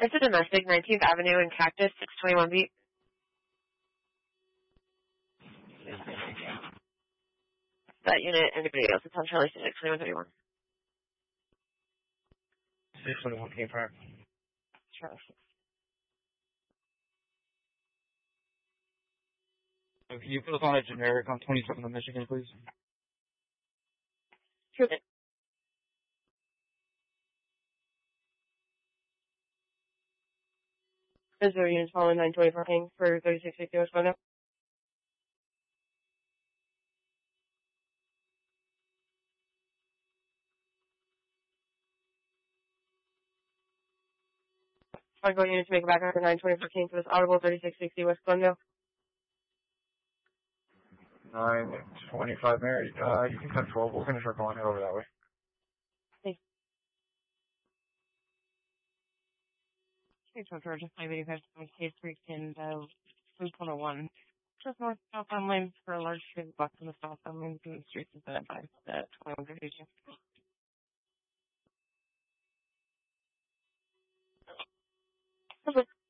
It's a domestic, 19th Avenue in Cactus, 621 beat. That unit, anybody else? It's on Charlie 62131. 621 King Park. Charlie 6. Can you put us on a generic on 27th of Michigan, please? Sure. Is there units following 924 King for 3660 West Glendale? Go units make a back for 924 King for this audible 3660 West Glendale. 925 Mary. You can cut 12. We'll finish our call and head over that way. Thanks. Okay, so Georgia, 585 Case Creek and Loop 101. Just north southbound lanes for a large street block from the southbound lanes in the streets of that by 2152. Okay.